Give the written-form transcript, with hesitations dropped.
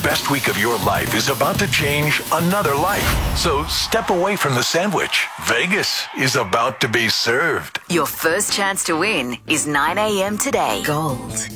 best week of your life is about to change another life. So step away from the sandwich. Vegas is about to be served. Your first chance to win is 9 a.m. today. Gold